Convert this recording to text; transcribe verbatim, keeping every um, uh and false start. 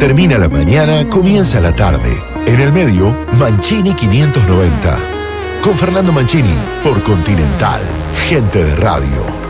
Termina la mañana, comienza la tarde. En el medio, Mancini quinientos noventa. Con Fernando Mancini, por Continental. Gente de radio.